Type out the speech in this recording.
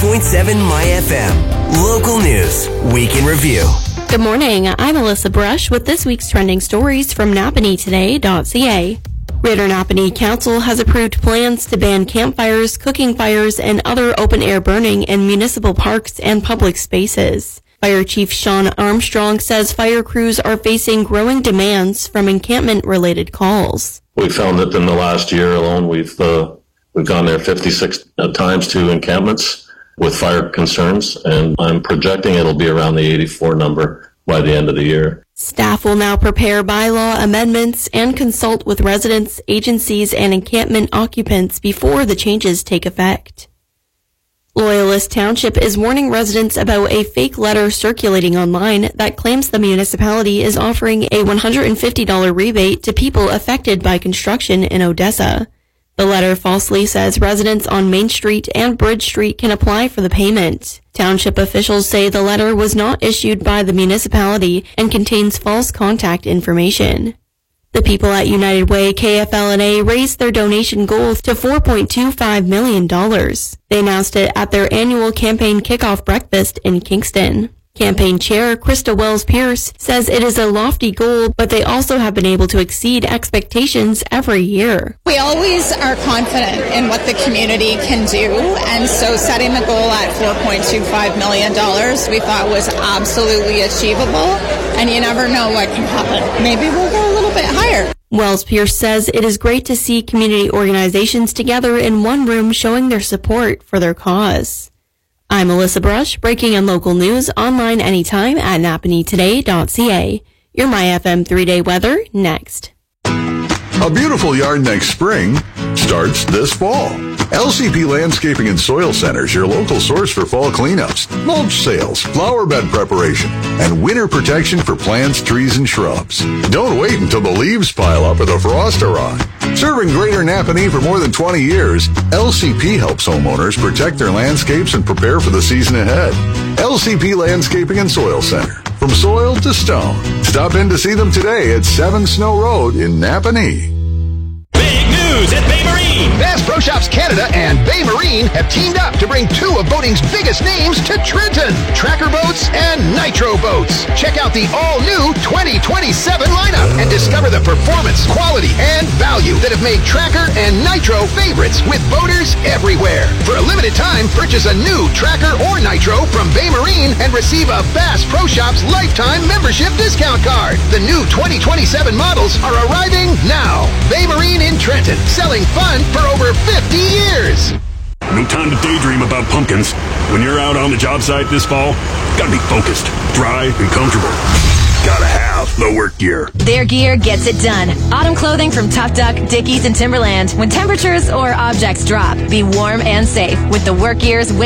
My FM. Local news, week in review. Good morning, I'm Alyssa Brush with this week's trending stories from NapaneeToday.ca. Greater Napanee Council has approved plans to ban campfires, cooking fires, and other open-air burning in municipal parks and public spaces. Fire Chief Sean Armstrong says fire crews are facing growing demands from encampment-related calls. We found that in the last year alone, we've gone there 56 times to encampments with fire concerns, and I'm projecting it'll be around the 84 number by the end of the year. Staff will now prepare bylaw amendments and consult with residents, agencies, and encampment occupants before the changes take effect. Loyalist Township is warning residents about a fake letter circulating online that claims the municipality is offering a $150 rebate to people affected by construction in Odessa. The letter falsely says residents on Main Street and Bridge Street can apply for the payment. Township officials say the letter was not issued by the municipality and contains false contact information. The people at United Way KFL&A raised their donation goal to $4.25 million. They announced it at their annual campaign kickoff breakfast in Kingston. Campaign Chair Krista Wells-Pierce says it is a lofty goal, but they also have been able to exceed expectations every year. We always are confident in what the community can do, and so setting the goal at $4.25 million we thought was absolutely achievable, and you never know what can happen. Maybe we'll go a little bit higher. Wells-Pierce says it is great to see community organizations together in one room showing their support for their cause. I'm Alyssa Brush, breaking on local news online anytime at NapaneeToday.ca. Your My FM 3-day weather next. A beautiful yard next spring starts this fall. LCP Landscaping and Soil Center is your local source for fall cleanups, mulch sales, flower bed preparation, and winter protection for plants, trees, and shrubs. Don't wait until the leaves pile up or the frost arrive. Serving Greater Napanee for more than 20 years, LCP helps homeowners protect their landscapes and prepare for the season ahead. LCP Landscaping and Soil Center, from soil to stone. Stop in to see them today at 7 Snow Road in Napanee. Big news at Bay Marine! Bass Pro Shops Canada and Bay Marine have teamed up to bring two of boating's biggest names to Trenton, Tracker Boats and Nitro Boats. Check out the all-new 2027 lineup and discover the performance, quality, and value that have made Tracker and Nitro favorites with boaters everywhere. For a limited time, purchase a new Tracker or Nitro from Bay Marine and receive a Bass Pro Shops lifetime membership discount card. The new 2027 models are arriving now. Bay Marine in Trenton, selling fun for over 50 years. No time to daydream about pumpkins. When you're out on the job site this fall, gotta be focused, dry, and comfortable. Gotta have the work gear. Their gear gets it done. Autumn clothing from Tough Duck, Dickies, and Timberland. When temperatures or objects drop, be warm and safe with the work gear's